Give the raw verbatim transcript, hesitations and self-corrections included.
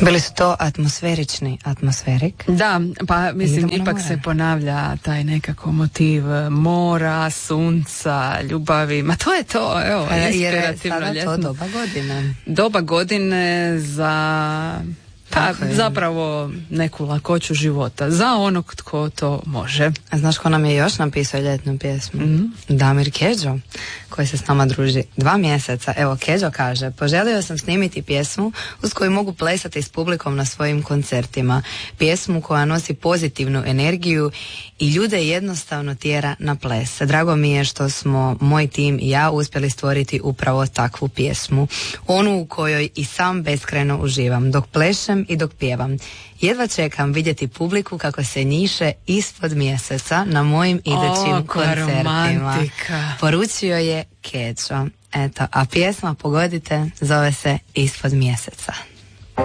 Bili su to atmosferični atmosferik? Da, pa mislim Idemo ipak se ponavlja taj nekako motiv mora, sunca, ljubavi, ma to je to, evo, inspirativno jer je ljetno. sada to doba godine. Doba godine za pa zapravo neku lakoću života, za onog tko to može. A znaš ko nam je još napisao ljetnu pjesmu? Mm-hmm. Damir Keđo, koji se s nama druži dva mjeseca. Evo, Keđo kaže: poželio sam snimiti pjesmu uz koju mogu plesati s publikom na svojim koncertima. Pjesmu koja nosi pozitivnu energiju i ljude jednostavno tjera na ples. Drago mi je što smo moj tim i ja uspjeli stvoriti upravo takvu pjesmu. Onu u kojoj i sam beskrajno uživam dok plešem i dok pjevam. Jedva čekam vidjeti publiku kako se njiše ispod mjeseca na mojim idućim o, koncertima. Romantika. Poručio je Keđo. Eto, a pjesma, pogodite, zove se Ispod mjeseca.